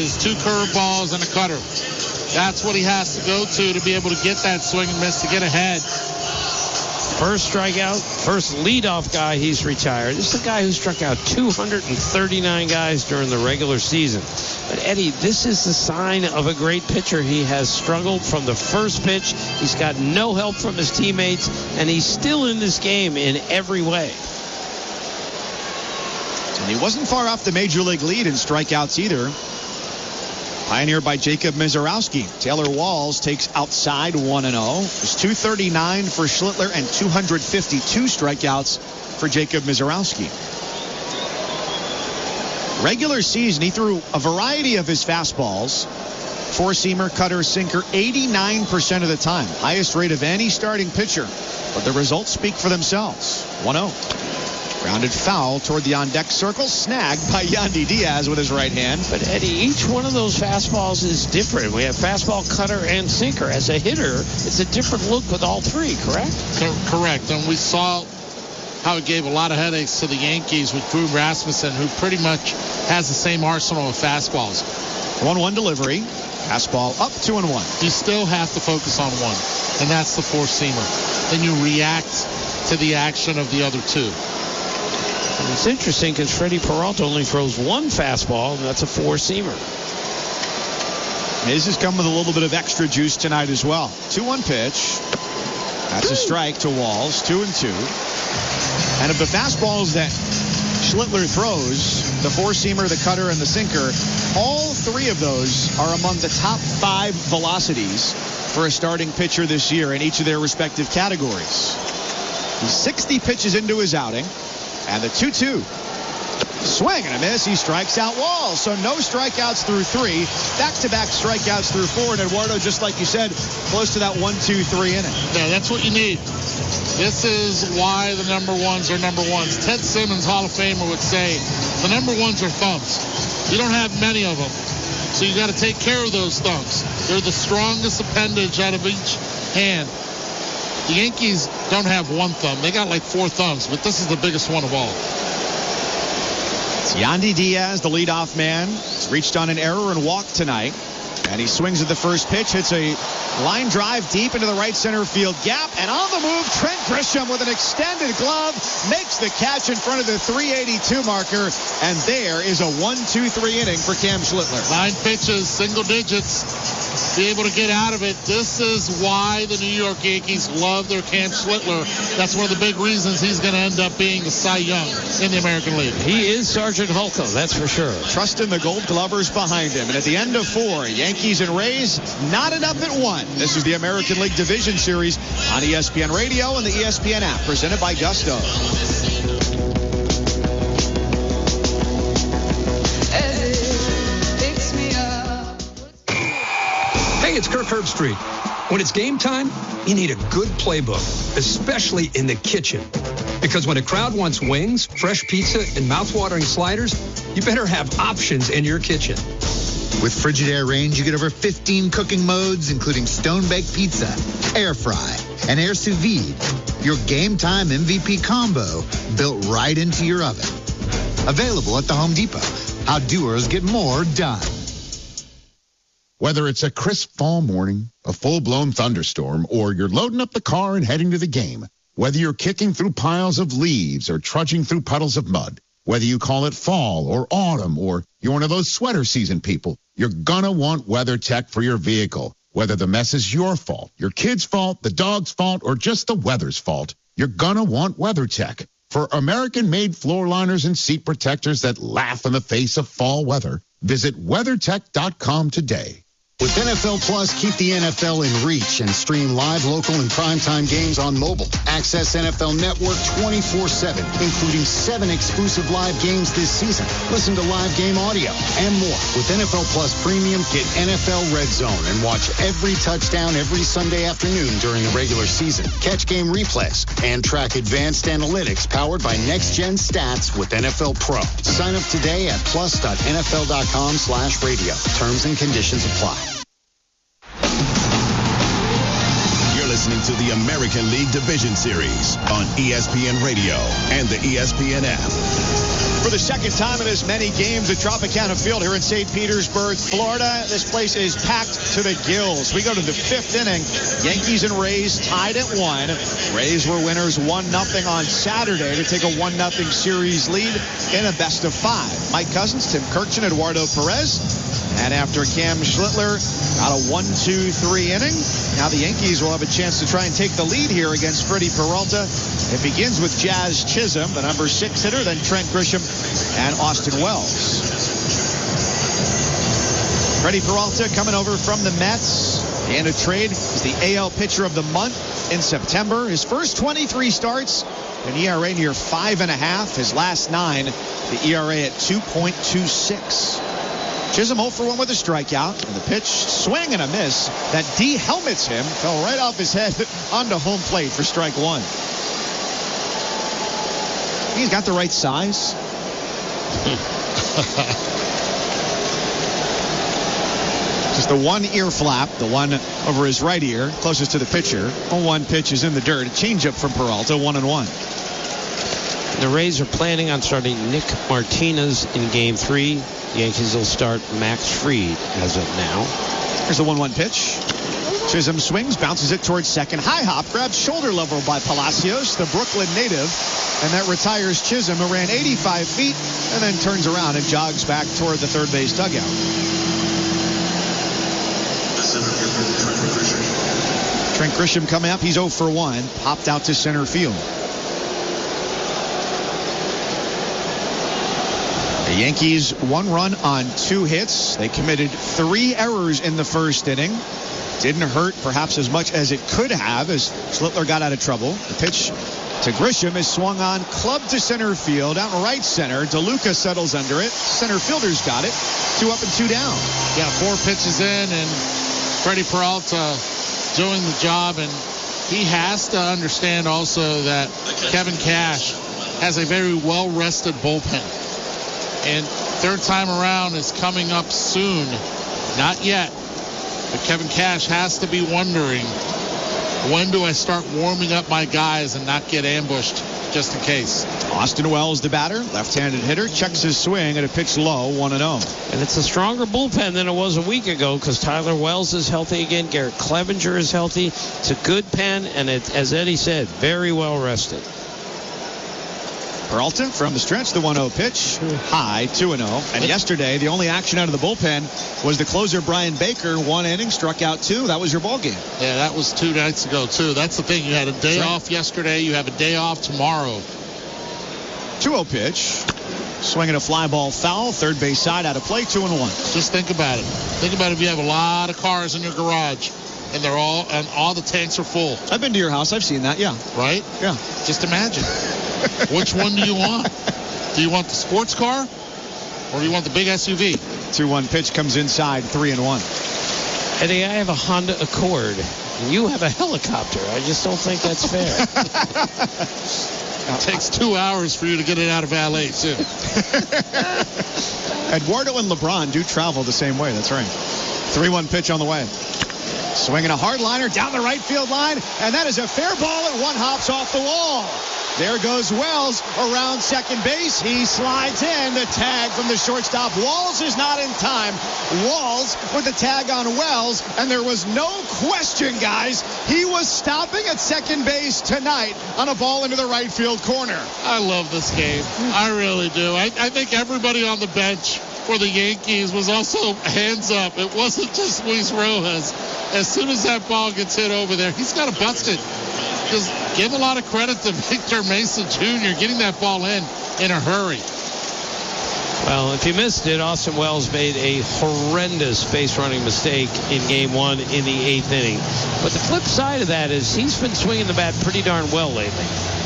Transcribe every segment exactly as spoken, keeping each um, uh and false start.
pitches, two curveballs, and a cutter. That's what he has to go to to be able to get that swing and miss, to get ahead. First strikeout, first leadoff guy he's retired. This is a guy who struck out two hundred thirty-nine guys during the regular season. But, Eddie, this is the sign of a great pitcher. He has struggled from the first pitch. He's got no help from his teammates, and he's still in this game in every way. And he wasn't far off the major league lead in strikeouts either. Pioneered by Jacob Misiorowski. Taylor Walls takes outside one and oh. It's two thirty-nine for Schlittler and two hundred fifty-two strikeouts for Jacob Misiorowski. Regular season, he threw a variety of his fastballs. Four-seamer, cutter, sinker, eighty-nine percent of the time. Highest rate of any starting pitcher. But the results speak for themselves. one oh. Grounded foul toward the on-deck circle. Snagged by Yandy Diaz with his right hand. But, Eddie, each one of those fastballs is different. We have fastball, cutter, and sinker. As a hitter, it's a different look with all three, correct? Co- correct. And we saw how it gave a lot of headaches to the Yankees with Drew Rasmussen, who pretty much has the same arsenal of fastballs. one one delivery. Fastball up two and one. You still have to focus on one, and that's the four-seamer. Then you react to the action of the other two. And it's interesting because Freddie Peralta only throws one fastball, and that's a four-seamer. Miz has come with a little bit of extra juice tonight as well. two one pitch. That's a strike to Walls. Two and two. And of the fastballs that Schlittler throws, the four-seamer, the cutter, and the sinker, all three of those are among the top five velocities for a starting pitcher this year in each of their respective categories. He's sixty pitches into his outing. And the two two. Swing and a miss. He strikes out Walls. So no strikeouts through three. Back-to-back strikeouts through four. And Eduardo, just like you said, close to that one, two, three inning. Yeah, that's what you need. This is why the number ones are number ones. Ted Simmons, Hall of Famer, would say the number ones are thumbs. You don't have many of them. So you got to take care of those thumbs. They're the strongest appendage out of each hand. The Yankees don't have one thumb. They got like four thumbs, but this is the biggest one of all. It's Yandy Diaz, the leadoff man. He's reached on an error and walk tonight. And he swings at the first pitch, hits a line drive deep into the right center field gap. And on the move, Trent Grisham with an extended glove makes the catch in front of the three eighty-two marker. And there is a one two three inning for Cam Schlittler. Nine pitches, single digits. Be able to get out of it. This is why the New York Yankees love their Cam Schlittler. That's one of the big reasons he's going to end up being the Cy Young in the American League. He is Sergeant Hulko, that's for sure. Trusting the Gold Glovers behind him. And at the end of four, Yankees and Rays knotted up at one. This is the American League Division Series on E S P N Radio and the E S P N app, presented by Gusto. Hey, it's Kirk Herbstreit. When it's game time, you need a good playbook, especially in the kitchen. Because when a crowd wants wings, fresh pizza, and mouth-watering sliders, you better have options in your kitchen. With Frigidaire range, you get over fifteen cooking modes, including stone-baked pizza, air fry, and air sous vide. Your game time M V P combo built right into your oven. Available at the Home Depot. How doers get more done. Whether it's a crisp fall morning, a full-blown thunderstorm, or you're loading up the car and heading to the game, whether you're kicking through piles of leaves or trudging through puddles of mud, whether you call it fall or autumn or you're one of those sweater season people, you're gonna want WeatherTech for your vehicle. Whether the mess is your fault, your kid's fault, the dog's fault, or just the weather's fault, you're gonna want WeatherTech. For American-made floor liners and seat protectors that laugh in the face of fall weather, visit weathertech dot com today. With N F L Plus, keep the N F L in reach and stream live, local, and primetime games on mobile. Access N F L Network twenty-four seven, including seven exclusive live games this season. Listen to live game audio and more. With N F L Plus Premium, get N F L Red Zone and watch every touchdown every Sunday afternoon during the regular season. Catch game replays and track advanced analytics powered by Next Gen Stats with N F L Pro. Sign up today at plus dot N F L dot com slash radio. Terms and conditions apply. You're listening listening to the American League Division Series on E S P N Radio and the E S P N app. For the second time in as many games at Tropicana Field here in Saint Petersburg, Florida, this place is packed to the gills. We go to the fifth inning. Yankees and Rays tied at one. Rays were winners one nothing on Saturday to take a one nothing series lead in a best of five. Mike Cousins, Tim Kirkchin, Eduardo Perez. And after Cam Schlittler got a one two three inning, now the Yankees will have a chance to try and take the lead here against Freddie Peralta. It begins with Jazz Chisholm, the number six hitter, then Trent Grisham and Austin Wells. Freddie Peralta coming over from the Mets. The end of trade is the A L Pitcher of the Month in September. His first twenty-three starts, an E R A near five and a half. His last nine, the E R A at two point two six. Chisholm oh for one with a strikeout, and the pitch, swing and a miss. That de-helmets him, fell right off his head onto home plate for strike one. He's got the right size. Just the one ear flap, the one over his right ear, closest to the pitcher. One pitch is in the dirt. A changeup from Peralta, one and one. The Rays are planning on starting Nick Martinez in game three. The Yankees will start Max Fried as of now. Here's the one one pitch. Chisholm swings, bounces it towards second. High hop, grabs shoulder level by Palacios, the Brooklyn native. And that retires Chisholm, who ran eighty-five feet, and then turns around and jogs back toward the third base dugout. Trent Grisham coming up. He's oh for one. Popped out to center field. The Yankees one run on two hits. They committed three errors in the first inning. Didn't hurt perhaps as much as it could have as Schlittler got out of trouble. The pitch to Grisham is swung on, clubbed to center field, out in right center. DeLuca settles under it. Center fielder's got it. Two up and two down. Yeah, four pitches in, and Freddie Peralta doing the job, and he has to understand also that Kevin Cash has a very well-rested bullpen. And third time around is coming up soon. Not yet. But Kevin Cash has to be wondering, when do I start warming up my guys and not get ambushed just in case? Austin Wells, the batter, left-handed hitter, checks his swing at a pitch low, one and oh. And it's a stronger bullpen than it was a week ago because Tyler Wells is healthy again. Garrett Clevenger is healthy. It's a good pen, and it, as Eddie said, very well rested. Peralta from the stretch, the one oh pitch, high, two and oh. And yesterday, the only action out of the bullpen was the closer, Brian Baker. One inning, struck out two. That was your ball game. Yeah, that was two nights ago, too. That's the thing. You had a day right. off yesterday. You have a day off tomorrow. two oh pitch. Swinging a fly ball foul. Third base side out of play, two and one. Just think about it. Think about if you have a lot of cars in your garage. And they're all, and all the tanks are full. I've been to your house. I've seen that, yeah. Right? Yeah. Just imagine. Which one do you want? Do you want the sports car, or do you want the big S U V? two one pitch comes inside, three and one. Eddie, I have a Honda Accord, and you have a helicopter. I just don't think that's fair. It takes two hours for you to get it out of valet, too. Eduardo and LeBron do travel the same way. That's right. three one pitch on the way. Swinging a hard liner down the right field line, and that is a fair ball, and one hops off the wall. There goes Wells around second base. He slides in. The tag from the shortstop. Walls is not in time. Walls with the tag on Wells, and there was no question, guys. He was stopping at second base tonight on a ball into the right field corner. I love this game. I really do. I, I think everybody on the bench for the Yankees was also hands up. It wasn't just Luis Rojas. As soon as that ball gets hit over there, he's got to bust it. Just give a lot of credit to Victor Mesa Junior getting that ball in in a hurry. Well, if you missed it, Austin Wells made a horrendous base running mistake in game one in the eighth inning. But the flip side of that is he's been swinging the bat pretty darn well lately.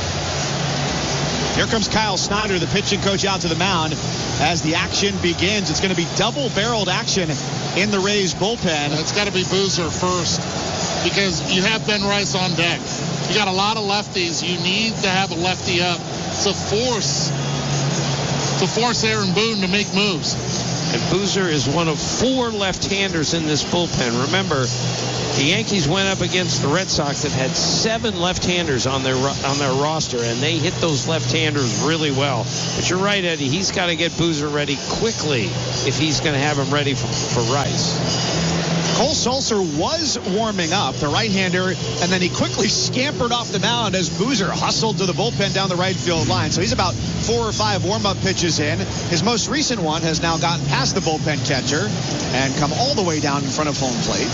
Here comes Kyle Snyder, the pitching coach, out to the mound as the action begins. It's going to be double-barreled action in the Rays bullpen. It's got to be Boozer first because you have Ben Rice on deck. You got a lot of lefties. You need to have a lefty up to force to force Aaron Boone to make moves. And Boozer is one of four left-handers in this bullpen. Remember, the Yankees went up against the Red Sox that had seven left-handers on their on their roster, and they hit those left-handers really well. But you're right, Eddie. He's got to get Boozer ready quickly if he's going to have him ready for, for Rice. Cole Sulser was warming up, the right-hander, and then he quickly scampered off the mound as Boozer hustled to the bullpen down the right field line. So he's about four or five warm-up pitches in. His most recent one has now gotten past the bullpen catcher and come all the way down in front of home plate.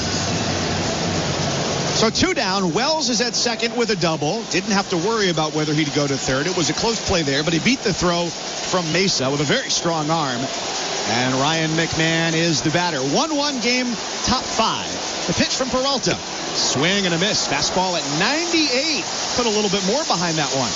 So two down. Wells is at second with a double. Didn't have to worry about whether he'd go to third. It was a close play there, but he beat the throw from Mesa with a very strong arm. And Ryan McMahon is the batter. one one game, top five. The pitch from Peralta. Swing and a miss. Fastball at ninety-eight. Put a little bit more behind that one.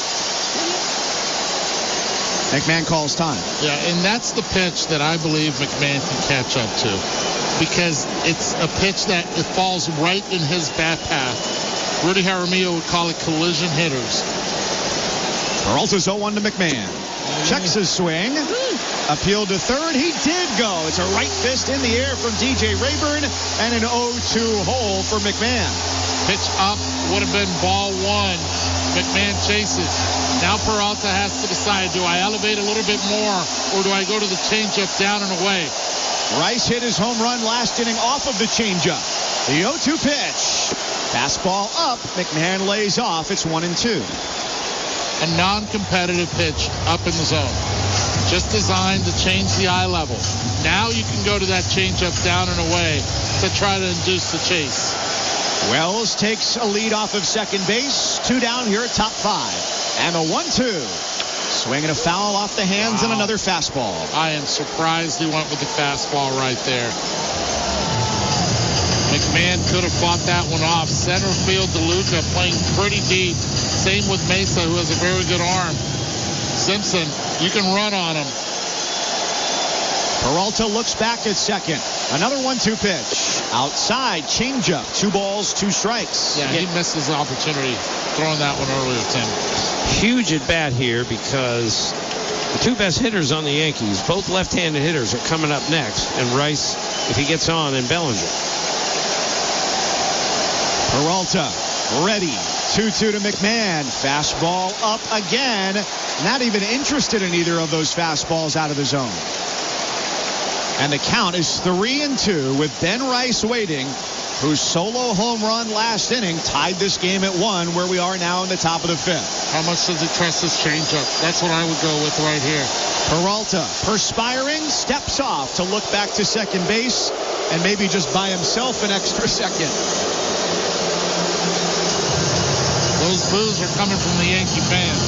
McMahon calls time. Yeah, and that's the pitch that I believe McMahon can catch up to, because it's a pitch that it falls right in his bat path. Rudy Jaramillo would call it collision hitters. Peralta's oh one to McMahon. Checks his swing. Appeal to third. He did go. It's a right fist in the air from D J Rayburn and an oh two hole for McMahon. Pitch up would have been ball one. McMahon chases. Now Peralta has to decide, do I elevate a little bit more or do I go to the changeup down and away? Rice hit his home run last inning off of the changeup. The oh two pitch. Fastball up. McMahon lays off. It's one and two. A non-competitive pitch up in the zone. Just designed to change the eye level. Now you can go to that changeup down and away to try to induce the chase. Wells takes a lead off of second base. Two down here at top five. And a one two. Swing and a foul off the hands wow. and another fastball. I am surprised he went with the fastball right there. McMahon could have fought that one off. Center field, DeLuca playing pretty deep. Same with Mesa, who has a very good arm. Simpson, you can run on him. Peralta looks back at second. Another one two pitch. Outside, changeup. Two balls, two strikes. Yeah, he missed his opportunity throwing that one earlier, Tim. Huge at bat here because the two best hitters on the Yankees, both left-handed hitters, are coming up next. And Rice, if he gets on, and Bellinger. Peralta ready. two two to McMahon. Fastball up again. Not even interested in either of those fastballs out of the zone. And the count is three and two with Ben Rice waiting, whose solo home run last inning tied this game at one, where we are now in the top of the fifth. How much does he trust his changeup? That's what I would go with right here. Peralta, perspiring, steps off to look back to second base and maybe just buy himself an extra second. Those boos are coming from the Yankee fans.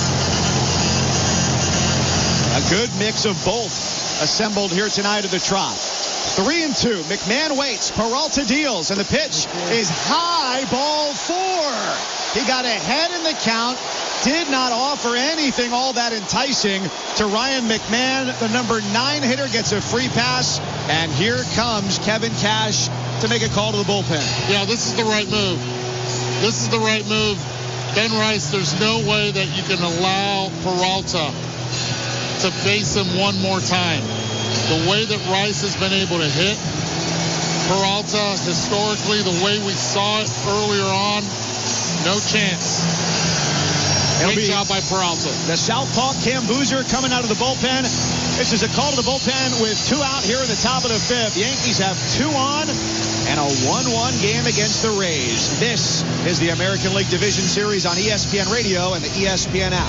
A good mix of both assembled here tonight at the Trop. Three and two. McMahon waits. Peralta deals, and the pitch is high. Ball four. He got ahead in the count. Did not offer anything all that enticing to Ryan McMahon. The number nine hitter gets a free pass, and here comes Kevin Cash to make a call to the bullpen. Yeah, this is the right move. This is the right move. Ben Rice, there's no way that you can allow Peralta to face him one more time. The way that Rice has been able to hit Peralta historically, the way we saw it earlier on, no chance. Great job by Peralta. The southpaw Cam Boozer coming out of the bullpen. This is a call to the bullpen with two out here in the top of the fifth. Yankees have two on and a one one game against the Rays. This is the American League Division Series on E S P N Radio and the E S P N app.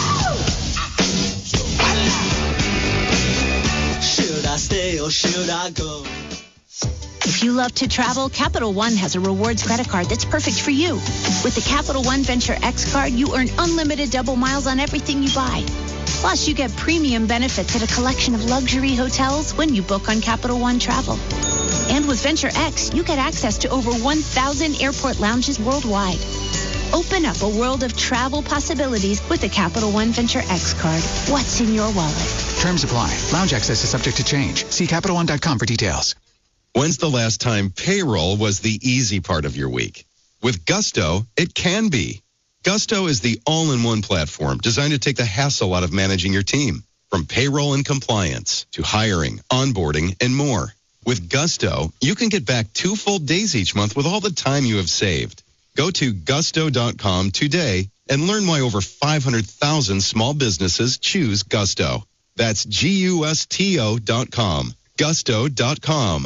Should I stay or should I go? If you love to travel, Capital One has a rewards credit card that's perfect for you. With the Capital One Venture X card, you earn unlimited double miles on everything you buy. Plus, you get premium benefits at a collection of luxury hotels when you book on Capital One Travel. And with Venture X, you get access to over one thousand airport lounges worldwide. Open up a world of travel possibilities with the Capital One Venture X card. What's in your wallet? Terms apply. Lounge access is subject to change. See Capital One dot com for details. When's the last time payroll was the easy part of your week? With Gusto, it can be. Gusto is the all-in-one platform designed to take the hassle out of managing your team. from payroll and compliance to hiring, onboarding, and more. With Gusto, you can get back two full days each month with all the time you have saved. Go to gusto dot com today and learn why over five hundred thousand small businesses choose Gusto. That's G U S T O dot com. gusto dot com.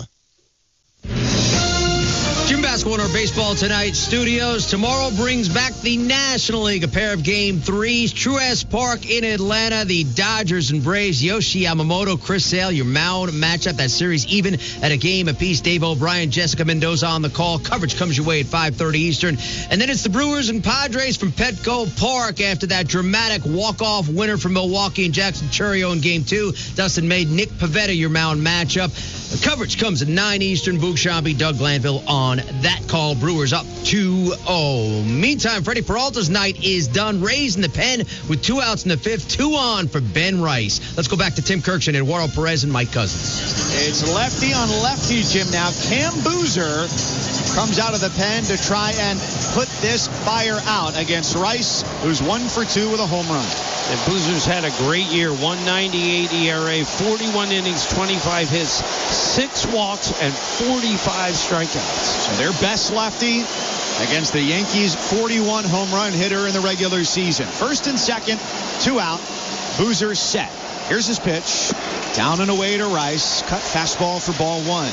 Jim Basketball in our baseball tonight studios. Tomorrow brings back the National League, a pair of game threes. Truist Park in Atlanta, the Dodgers and Braves. Yoshi Yamamoto, Chris Sale, your mound matchup. That series even at a game apiece. Dave O'Brien, Jessica Mendoza on the call. Coverage comes your way at five thirty Eastern. And then it's the Brewers and Padres from Petco Park after that dramatic walk-off winner from Milwaukee and Jackson Chourio in game two. Dustin made Nick Pivetta your mound matchup. The coverage comes at nine Eastern. Boog Shambi, Doug Glanville on that call. Brewers up two oh. Meantime, Freddie Peralta's night is done. Rays in the pen with two outs in the fifth. Two on for Ben Rice. Let's go back to Tim Kirkshin, Eduardo Perez, and Mike Cousins. It's lefty on lefty, Jim. Now Cam Boozer comes out of the pen to try and put this fire out against Rice, who's one for two with a home run. And Boozer's had a great year. one ninety-eight E R A, forty-one innings, twenty-five hits, six walks, and forty-five strikeouts. So their best lefty against the Yankees' forty-one home run hitter in the regular season. First and second, two out. Boozer set. Here's his pitch. Down and away to Rice. Cut fastball for ball one.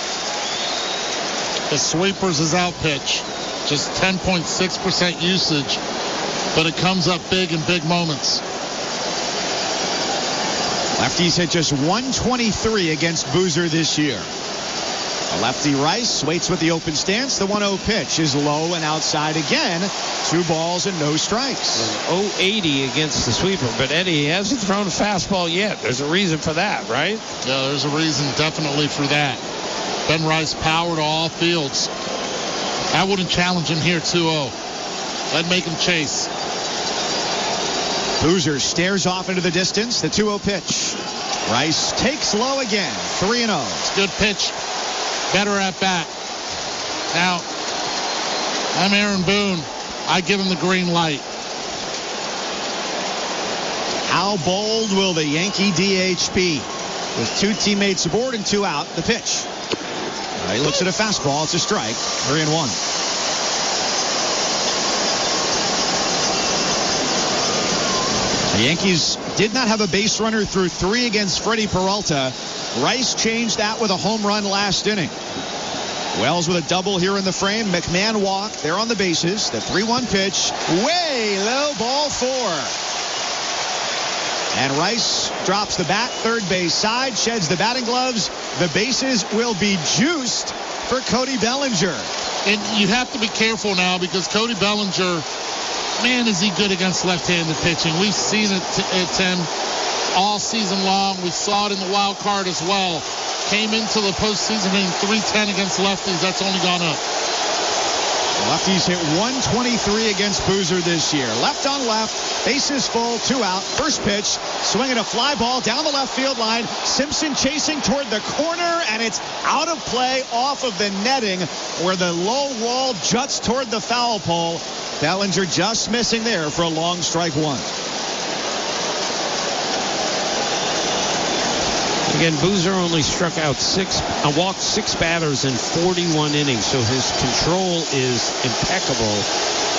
The sweepers is out pitch. Just ten point six percent usage, but it comes up big in big moments. Lefties hit just one twenty-three against Boozer this year. The lefty Rice waits with the open stance. The one oh pitch is low and outside again. Two balls and no strikes. oh eighty against the sweeper, but Eddie, he hasn't thrown a fastball yet. There's a reason for that, right? Yeah, there's a reason definitely for that. Ben Rice power to all fields. I wouldn't challenge him here two oh. I'd make him chase. Boozer stares off into the distance. The two oh pitch. Rice takes low again. three and oh. It's a good pitch. Better at bat. Now, I'm Aaron Boone. I give him the green light. How bold will the Yankee D H be? With two teammates aboard and two out, the pitch. Uh, he looks at a fastball. It's a strike. Three and one. The Yankees did not have a base runner through three against Freddie Peralta. Rice changed that with a home run last inning. Wells with a double here in the frame. McMahon walked. They're on the bases. The three one pitch. Way low, ball four. And Rice drops the bat, third base side, sheds the batting gloves. The bases will be juiced for Cody Bellinger. And you have to be careful now because Cody Bellinger, man, is he good against left-handed pitching. We've seen it, it's him all season long. We saw it in the wild card as well. Came into the postseason hitting three ten against lefties. That's only gone up. Lefties hit one twenty-three against Boozer this year. Left on left, bases full, two out. First pitch, swinging a fly ball down the left field line. Simpson chasing toward the corner, and it's out of play off of the netting where the low wall juts toward the foul pole. Bellinger just missing there for a long strike one. Again, Boozer only struck out six, uh, walked six batters in forty-one innings, so his control is impeccable.